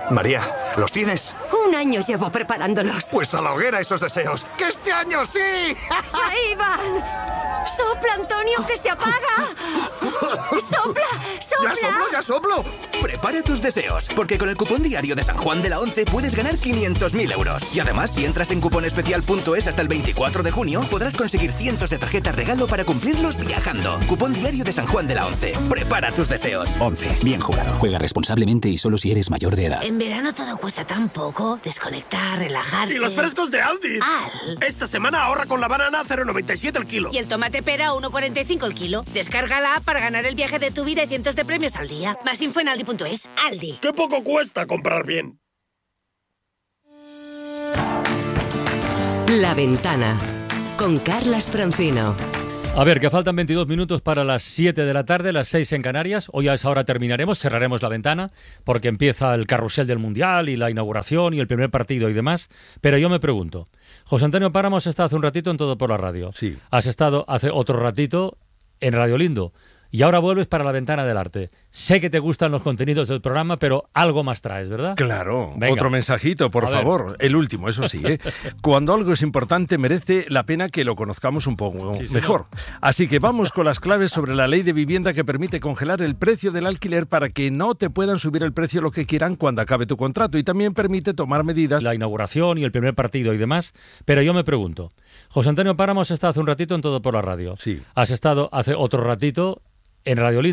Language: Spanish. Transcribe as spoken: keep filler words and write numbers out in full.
María, ¿los tienes? Un año llevo preparándolos. Pues a la hoguera esos deseos. ¡Que este año sí! ¡Ahí van! ¡Sopla, Antonio, que se apaga! ¡Sopla, sopla! ¡Ya soplo, ya soplo! Prepara tus deseos, porque con el cupón diario de San Juan de la Once puedes ganar quinientos mil euros. Y además, si entras en cuponespecial punto es hasta el veinticuatro de junio, podrás conseguir cientos de tarjetas regalo para cumplirlos viajando. Cupón diario de San Juan de la Once. Prepara tus deseos. Once. Bien jugado. Juega responsablemente y solo si eres mayor de edad. En verano todo cuesta tan poco. Desconectar, relajarse... ¡Y los frescos de Aldi! Al. Esta semana ahorra con la banana cero coma noventa y siete el kilo. Y el tomate pera uno coma cuarenta y cinco el kilo. Descarga la app para ganar el viaje de tu vida y cientos de premios al día. Más info en aldi punto es. Aldi. ¡Qué poco cuesta comprar bien! La Ventana, con Carlas Francino. A ver, que faltan veintidós minutos para las siete de la tarde, las seis en Canarias. Hoy a esa hora terminaremos, cerraremos la ventana, porque empieza el carrusel del Mundial y la inauguración y el primer partido y demás. Pero yo me pregunto, José Antonio Páramo has estado hace un ratito en Todo por la Radio. Sí. Has estado hace otro ratito en Radio Lindo. Y ahora vuelves para La Ventana del Arte. Sé que te gustan los contenidos del programa, pero algo más traes, ¿verdad? Claro. Venga. Otro mensajito, por A favor. ver. El último, eso sí. ¿eh? Cuando algo es importante, merece la pena que lo conozcamos un poco Sí, mejor. Así que vamos con las claves sobre la ley de vivienda que permite congelar el precio del alquiler para que no te puedan subir el precio lo que quieran cuando acabe tu contrato. Y también permite tomar medidas. La inauguración y el primer partido y demás. Pero yo me pregunto, José Antonio Páramo has estado hace un ratito en Todo por la Radio. Sí. Has estado hace otro ratito en Radio Lindo.